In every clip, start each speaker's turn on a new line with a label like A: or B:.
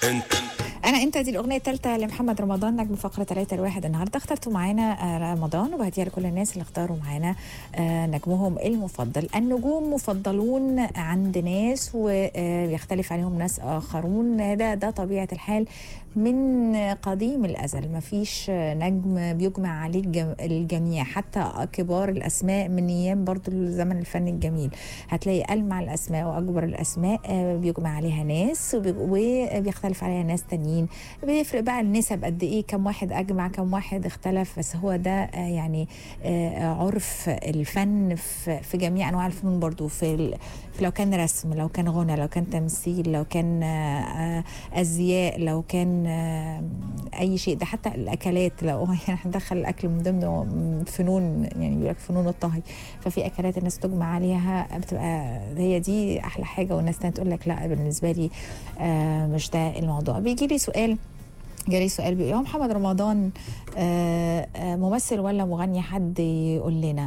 A: انت
B: انت دي الاغنيه الثالثه لمحمد رمضان نجم فقره 3 لواحد. النهارده اخترتوا معانا رمضان، وبهديها لكل الناس اللي اختاروا معانا نجمهم المفضل. النجوم مفضلون عند ناس ويختلف عليهم ناس اخرون، ده طبيعه الحال من قديم الازل. ما فيش نجم بيجمع عليه الجميع، حتى كبار الاسماء من ايام برضو الزمن الفني الجميل هتلاقي ألمع الاسماء واكبر الاسماء بيجمع عليها ناس وبيختلف عليها ناس تانيين. بيفرق بقى النسب قد ايه، كم واحد اجمع كم واحد اختلف، بس هو ده يعني عرف الفن في جميع انواع الفنون. برضو في لو كان رسم، لو كان غنى، لو كان تمثيل، لو كان ازياء، لو كان اي شيء. ده حتى الاكلات، لو هندخل الاكل من ضمن فنون، يعني بيقول لك فنون الطهي. ففي اكلات الناس تجمع عليها بتبقى هي دي احلى حاجه، والناس تانية تقول لك لا بالنسبه لي مش ده الموضوع. بيجي لي سؤال، جالي سؤال بيقول: هو محمد رمضان ممثل ولا مغني؟ حد يقول لنا.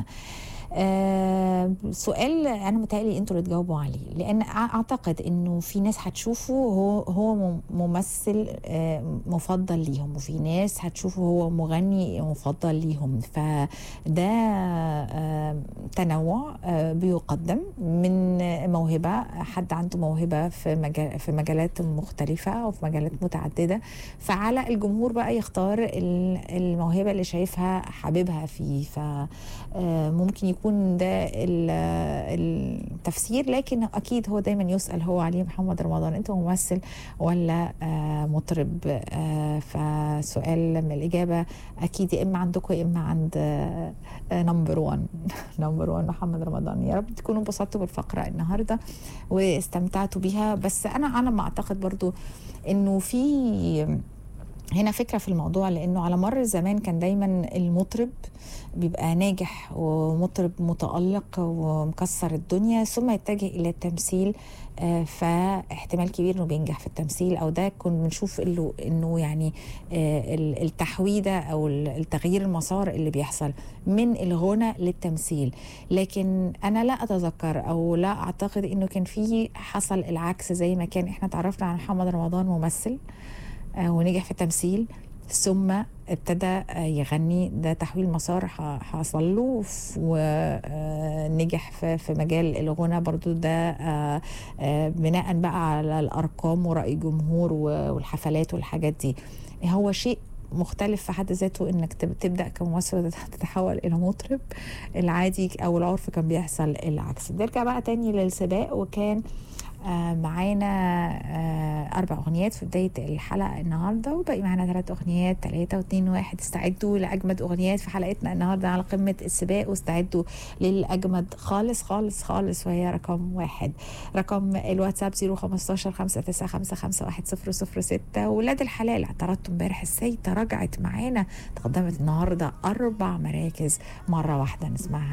B: سؤال انا متهيألي انتوا اللي تجاوبوا عليه، لان اعتقد انه في ناس هتشوفه هو ممثل مفضل ليهم، وفي ناس هتشوفه هو مغني مفضل ليهم. فده تنوع بيقدم من موهبه، حد عنده موهبه في مجالات مختلفه وفي مجالات متعدده، فعلى الجمهور بقى يختار الموهبه اللي شايفها حاببها فيه. فممكن يكون ده التفسير، لكن اكيد هو دايما يسأل هو عليه محمد رمضان انت ممثل ولا مطرب؟ فسؤال من الاجابه اكيد يا اما عندكم يا اما عند نمبر 1 نمبر 1 محمد رمضان. يا رب تكونوا انبسطتوا بالفقره النهارده واستمتعتوا بيها. بس انا ما اعتقد برضو انه في هنا فكرة في الموضوع، لأنه على مر الزمان كان دايما المطرب بيبقى ناجح ومطرب متألق ومكسر الدنيا، ثم يتجه إلى التمثيل. فاحتمال كبير انه بينجح في التمثيل، او ده كنا بنشوف انه يعني التحويده او التغيير المسار اللي بيحصل من الغنى للتمثيل. لكن انا لا اتذكر او لا اعتقد انه كان في حصل العكس، زي ما كان احنا تعرفنا عن محمد رمضان ممثل ونجح في التمثيل ثم ابتدى يغني. ده تحويل مسار حصل له، ونجح في مجال الغنى برضو. ده بناء بقى على الأرقام ورأي الجمهور والحفلات والحاجات دي. هو شيء مختلف في حد ذاته انك تبدا كممثل تتحول الى مطرب. العادي او العرف كان بيحصل العكس. نرجع بقى تاني للسباق، وكان معانا 4 أغنيات في بداية الحلقة النهاردة، وباقي معانا 3 أغنيات، 3 و2 1. استعدوا لأجمد أغنيات في حلقتنا النهاردة على قمة السباق، واستعدوا للأجمد خالص خالص خالص، وهي رقم 1. رقم الواتساب 015 595 5106. ولاد الحلال اعترضتوا امبارح ازاي تراجعت معانا، تقدمت النهاردة 4 مراكز مرة واحدة. نسمعها